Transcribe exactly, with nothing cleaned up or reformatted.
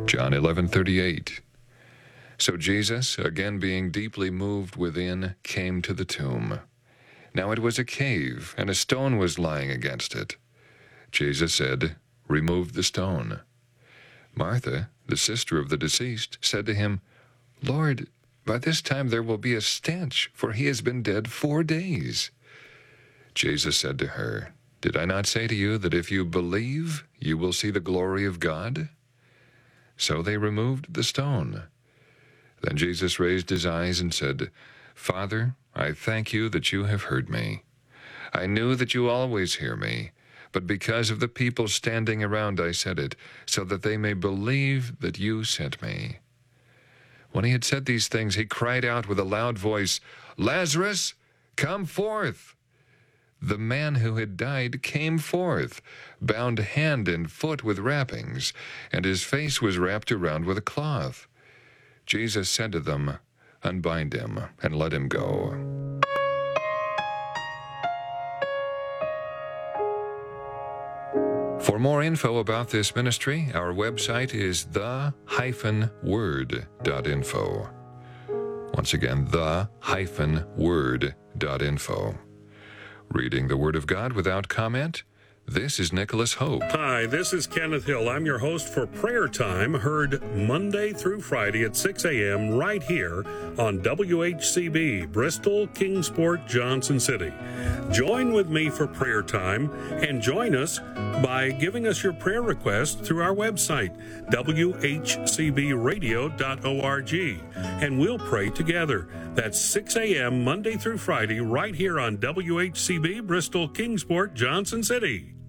John eleven thirty-eight. So Jesus, again being deeply moved within, came to the tomb. Now it was a cave, and a stone was lying against it. Jesus said, "Remove the stone." Martha, the sister of the deceased, said to him, "Lord, by this time there will be a stench, for he has been dead four days." Jesus said to her, "Did I not say to you that if you believe, you will see the glory of God?" So they removed the stone. Then Jesus raised his eyes and said, "Father, I thank you that you have heard me. I knew that you always hear me, but because of the people standing around I said it, so that they may believe that you sent me." When he had said these things, he cried out with a loud voice, "Lazarus, come forth!" The man who had died came forth, bound hand and foot with wrappings, and his face was wrapped around with a cloth. Jesus said to them, "Unbind him and let him go." For more info about this ministry, our website is the dash word dot info. Once again, the dash word dot info. Reading the Word of God without comment, this is Nicholas Hope. Hi, this is Kenneth Hill. I'm your host for Prayer Time, heard Monday through Friday at six a.m. right here on W H C B, Bristol, Kingsport, Johnson City. Join with me for Prayer Time and join us by giving us your prayer request through our website, w h c b radio dot org, and we'll pray together. That's six a.m. Monday through Friday right here on W H C B, Bristol, Kingsport, Johnson City.